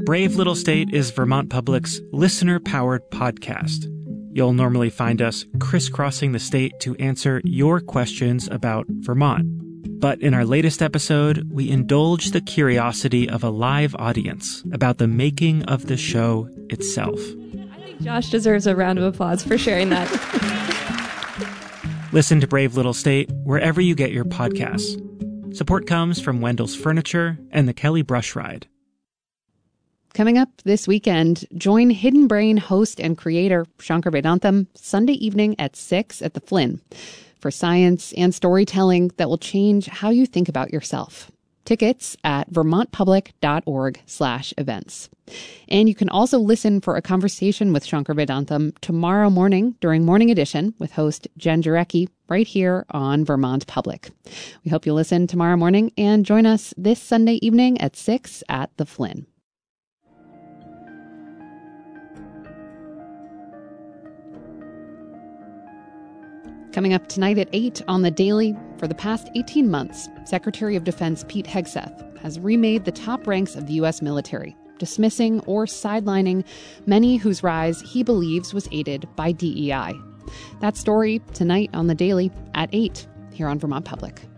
Brave Little State is Vermont Public's listener-powered podcast. You'll normally find us crisscrossing the state to answer your questions about Vermont. But in our latest episode, we indulge the curiosity of a live audience about the making of the show itself. I think Josh deserves a round of applause for sharing that. Listen to Brave Little State wherever you get your podcasts. Support comes from Wendell's Furniture and the Kelly Brush Ride. Coming up this weekend, join Hidden Brain host and creator Shankar Vedantam Sunday evening at 6 at the Flynn for science and storytelling that will change how you think about yourself. Tickets at vermontpublic.org/events. And you can also listen for a conversation with Shankar Vedantam tomorrow morning during Morning Edition with host Jen Jarecki right here on Vermont Public. We hope you'll listen tomorrow morning and join us this Sunday evening at 6 at the Flynn. Coming up tonight at 8 on The Daily, for the past 18 months, Secretary of Defense Pete Hegseth has remade the top ranks of the U.S. military, dismissing or sidelining many whose rise he believes was aided by DEI. That story tonight on The Daily at 8 here on Vermont Public.